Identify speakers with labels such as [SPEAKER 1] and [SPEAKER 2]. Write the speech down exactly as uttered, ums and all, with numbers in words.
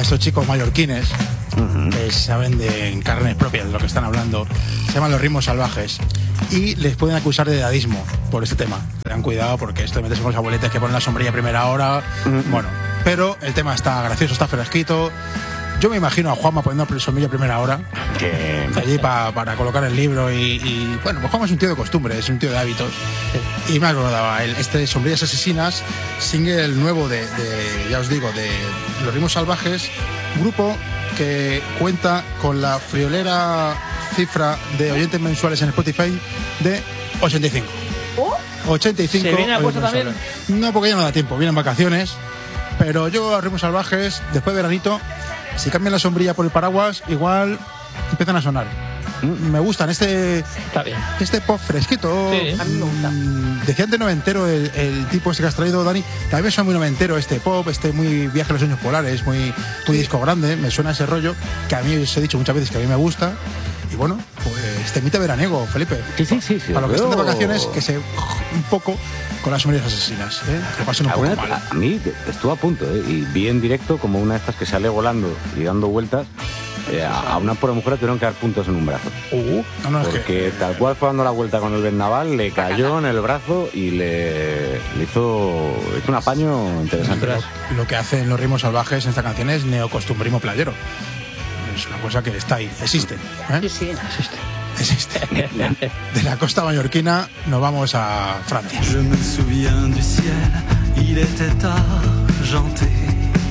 [SPEAKER 1] estos chicos mallorquines uh-huh. que saben de en carnes propias de lo que están hablando. Se llaman Los Ritmos Salvajes y les pueden acusar de edadismo por este tema. Tengan cuidado porque esto de meterse con los abueletes que ponen la sombrilla a primera hora. Uh-huh. Bueno, pero el tema está gracioso, está fresquito. Yo me imagino a Juanma poniendo sombrilla a primera hora que allí pa, para colocar el libro y, y bueno, pues Juanma es un tío de costumbre, es un tío de hábitos y me acordaba, el, este Sombrillas Asesinas, single nuevo de, de, ya os digo, de Los Ritmos Salvajes, grupo que cuenta con la friolera cifra de oyentes mensuales en Spotify de ochenta y cinco.
[SPEAKER 2] ¿Oh?
[SPEAKER 1] ochenta y cinco.
[SPEAKER 2] ¿Se viene a puesto también?
[SPEAKER 1] No, porque ya no da tiempo, vienen vacaciones, pero yo a Los Ritmos Salvajes, después de veranito, si cambian la sombrilla por el paraguas, igual empiezan a sonar. Mm. Me gustan este
[SPEAKER 2] Está bien.
[SPEAKER 1] este pop fresquito.
[SPEAKER 2] Sí, a mí me gusta.
[SPEAKER 1] Decía antes noventero el, el tipo este que has traído, Dani. También me suena muy noventero este pop, este muy viaje a los sueños polares, muy, muy disco grande. Me suena ese rollo que a mí os he dicho muchas veces que a mí me gusta. Y bueno, pues temita veraniego, Felipe.
[SPEAKER 3] Sí, sí, sí. sí
[SPEAKER 1] Para los que
[SPEAKER 3] veo...
[SPEAKER 1] están de vacaciones, que se un poco con las sombrillas asesinas, ¿eh? Que pasen un
[SPEAKER 3] a,
[SPEAKER 1] poco
[SPEAKER 3] una,
[SPEAKER 1] mal.
[SPEAKER 3] a, a mí estuvo a punto, ¿eh? Y vi en directo como una de estas que sale volando y dando vueltas. Eh, a, a una pobre mujer tuvieron que dar puntos en un brazo.
[SPEAKER 1] Uh, no, no,
[SPEAKER 3] porque
[SPEAKER 1] es que...
[SPEAKER 3] tal cual fue dando la vuelta con el vendaval, le cayó en el brazo y le, le hizo, hizo un apaño interesante.
[SPEAKER 1] Lo, lo que hacen Los Ritmos Salvajes en esta canción es neocostumbrismo playero. Es una cosa que está ahí, existe. ¿eh?
[SPEAKER 2] Sí, sí, existe.
[SPEAKER 1] Existe. De la costa mallorquina nos vamos a Francia.
[SPEAKER 4] Je me souviens du ciel, il était argenté.